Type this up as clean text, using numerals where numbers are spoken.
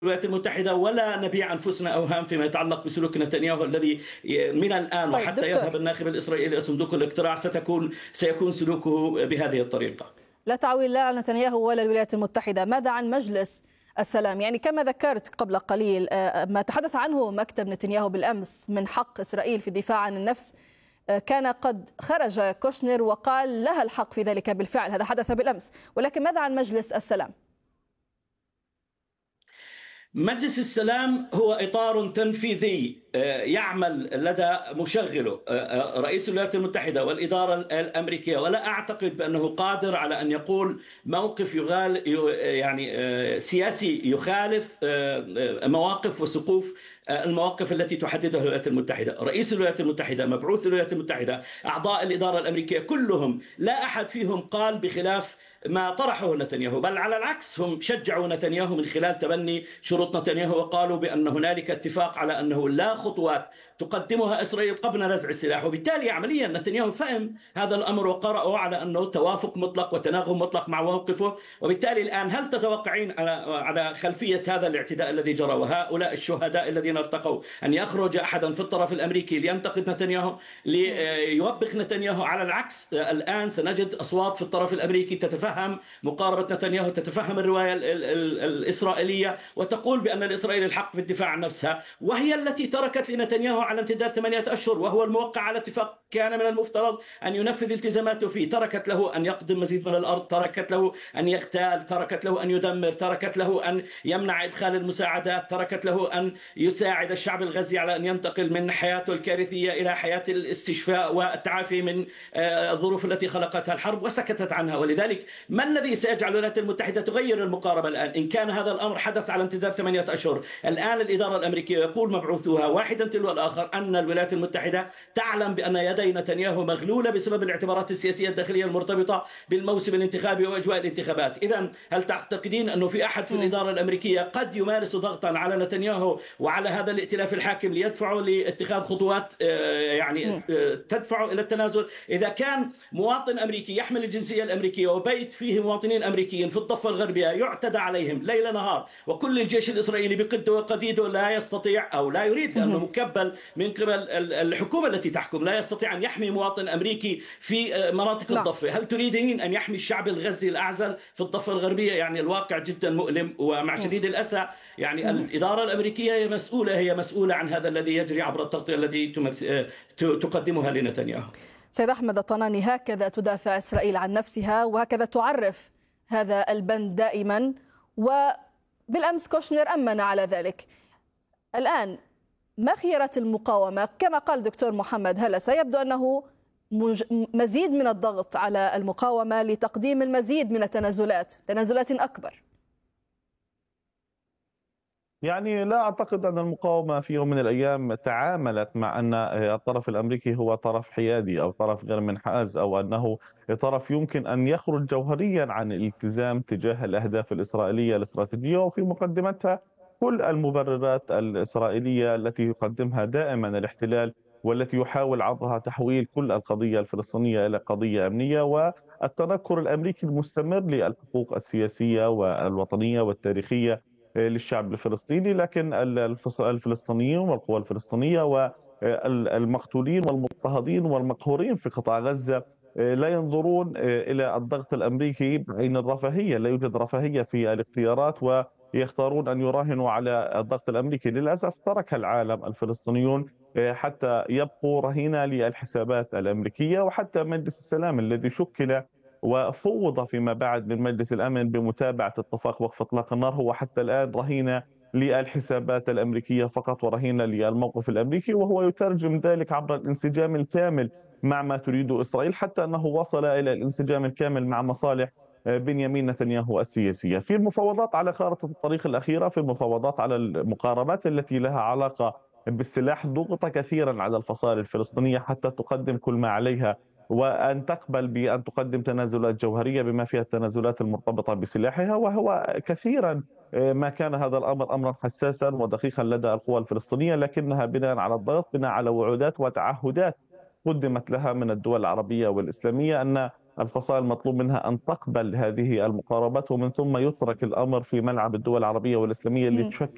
الولايات المتحدة، ولا نبيع أنفسنا أوهام فيما يتعلق بسلوك نتنياهو الذي من الآن طيب وحتى دكتور، يذهب الناخب الإسرائيلي إلى صندوق الاقتراع سيكون سلوكه بهذه الطريقة. لا تعويل لا على نتنياهو ولا الولايات المتحدة. ماذا عن مجلس السلام؟ يعني كما ذكرت قبل قليل، ما تحدث عنه مكتب نتنياهو بالأمس من حق إسرائيل في الدفاع عن النفس، كان قد خرج كوشنر وقال لها الحق في ذلك بالفعل، هذا حدث بالأمس. ولكن ماذا عن مجلس السلام؟ مجلس السلام هو إطار تنفيذي يعمل لدى مشغله رئيس الولايات المتحدة والإدارة الأمريكية، ولا أعتقد بأنه قادر على أن يقول موقف سياسي يخالف مواقف وسقوف المواقف التي تحددها الولايات المتحدة. رئيس الولايات المتحدة، مبعوث الولايات المتحدة، أعضاء الإدارة الأمريكية، كلهم لا أحد فيهم قال بخلاف ما طرحه نتنياهو، بل على العكس هم شجعوا نتنياهو من خلال تبني شروط نتنياهو، وقالوا بأن هنالك اتفاق على أنه لا خطوات تقدمها إسرائيل قبل نزع السلاح. وبالتالي عمليا نتنياهو فهم هذا الأمر وقرأه على أنه توافق مطلق وتناغم مطلق مع موقفه. وبالتالي الآن هل تتوقعين على خلفية هذا الاعتداء الذي جرى وهؤلاء الشهداء الذين ارتقوا أن يخرج أحدا في الطرف الأمريكي لينتقد نتنياهو، ليوبخ نتنياهو؟ على العكس، الآن سنجد أصوات في الطرف الأمريكي تتفهم مقاربة نتنياهو، تتفهم الرواية الإسرائيلية، وتقول بأن الإسرائيلي الحق بالدفاع عن نفسها، وهي التي تركت لنتنياهو على امتداد 8 أشهر وهو الموقع على اتفاق كان من المفترض أن ينفذ التزاماته فيه. تركت له أن يقدم مزيد من الأرض، تركت له أن يغتال، تركت له أن يدمر، تركت له أن يمنع إدخال المساعدات، تركت له أن يساعد الشعب الغزي على أن ينتقل من حياته الكارثية إلى حياة الاستشفاء والتعافي من الظروف التي خلقتها الحرب، وسكتت عنها. ولذلك ما الذي سيجعل الولايات المتحدة تغير المقاربة الآن إن كان هذا الأمر حدث على امتداد 8 أشهر؟ الآن الإدارة الأمريكية يقول مبعوثوها واحدا تلو الآخر أن الولايات المتحدة تعلم بأن يدي نتنياهو مغلولة بسبب الاعتبارات السياسية الداخلية المرتبطة بالموسم الانتخابي وأجواء الانتخابات. إذا هل تعتقدين أنه في أحد في الإدارة الأمريكية قد يمارس ضغطا على نتنياهو وعلى هذا الائتلاف الحاكم ليدفعوا لاتخاذ خطوات تدفع إلى التنازل؟ إذا كان مواطن أمريكي يحمل الجنسية الأمريكية وبيت فيه مواطنين أمريكيين في الضفة الغربية يعتدى عليهم ليل نهار، وكل الجيش الإسرائيلي بقده وقديده لا يستطيع أو لا يريد، لأنه مكبل من قبل الحكومة التي تحكم، لا يستطيع أن يحمي مواطن أمريكي في مناطق الضفة، هل تريدين أن يحمي الشعب الغزي الأعزل في الضفة الغربية؟ يعني الواقع جدا مؤلم، ومع شديد الأسى يعني الإدارة الأمريكية هي مسؤولة عن هذا الذي يجري عبر التغطية الذي تقدمها لنتنياهو. سيد أحمد الطناني، هكذا تدافع إسرائيل عن نفسها وهكذا تعرف هذا البند دائما، وبالأمس كوشنر أمن على ذلك. الآن ما خيارات المقاومة؟ كما قال دكتور محمد هلا سيبدو أنه مزيد من الضغط على المقاومة لتقديم المزيد من تنازلات أكبر. يعني لا أعتقد أن المقاومة في يوم من الأيام تعاملت مع أن الطرف الأمريكي هو طرف حيادي أو طرف غير منحاز، أو أنه طرف يمكن أن يخرج جوهريا عن الالتزام تجاه الأهداف الإسرائيلية الاستراتيجية، وفي مقدمتها كل المبررات الإسرائيلية التي يقدمها دائما الاحتلال، والتي يحاول عبرها تحويل كل القضية الفلسطينية إلى قضية أمنية، والتنكر الأمريكي المستمر للحقوق السياسية والوطنية والتاريخية للشعب الفلسطيني. لكن الفلسطينيين والقوى الفلسطينية والمقتولين والمضطهدين والمقهورين في قطاع غزة لا ينظرون إلى الضغط الأمريكي بعين الرفاهية. لا يوجد رفاهية في الاختيارات، ويختارون أن يراهنوا على الضغط الأمريكي. للأسف ترك العالم الفلسطينيون حتى يبقوا رهينة للحسابات الأمريكية، وحتى مجلس السلام الذي شكل وفوض فيما بعد من مجلس الأمن بمتابعة اتفاق وقف إطلاق النار هو حتى الآن رهينة للحسابات الأمريكية فقط، ورهينة للموقف الأمريكي، وهو يترجم ذلك عبر الانسجام الكامل مع ما تريد إسرائيل، حتى أنه وصل إلى الانسجام الكامل مع مصالح بنيامين نتنياهو السياسية. في المفاوضات على خارطة الطريق الأخيرة، في المفاوضات على المقاربات التي لها علاقة بالسلاح، ضغط كثيرا على الفصائل الفلسطينية حتى تقدم كل ما عليها، وأن تقبل بأن تقدم تنازلات جوهرية بما فيها التنازلات المرتبطة بسلاحها. وهو كثيرا ما كان هذا الأمر أمرا حساسا ودقيقا لدى القوى الفلسطينية، لكنها بناء على الضغط، بناء على وعودات وتعهدات قدمت لها من الدول العربية والإسلامية، أن الفصائل مطلوب منها أن تقبل هذه المقاربات، ومن ثم يترك الأمر في ملعب الدول العربية والإسلامية اللي تشكل